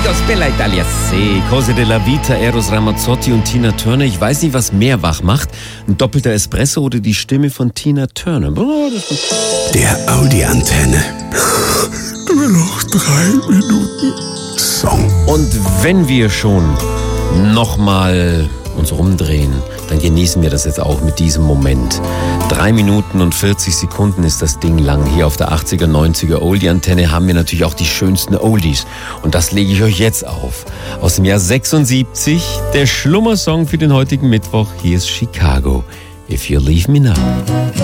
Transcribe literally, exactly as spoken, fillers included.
Juntos, Bella Italia, sì, Cose della Vita, Eros Ramazzotti und Tina Turner. Ich weiß nicht, was mehr wach macht, ein doppelter Espresso oder die Stimme von Tina Turner. Oh, das Der Audi-Antenne. Nur noch drei Minuten Song. Und wenn wir schon nochmal uns rumdrehen, dann genießen wir das jetzt auch mit diesem Moment. Drei Minuten und vierzig Sekunden ist das Ding lang. Hier auf der achtziger, neunziger Oldie-Antenne haben wir natürlich auch die schönsten Oldies. Und das lege ich euch jetzt auf. Aus dem Jahr sechsundsiebzig, der Schlummersong für den heutigen Mittwoch. Hier ist Chicago. If You Leave Me Now.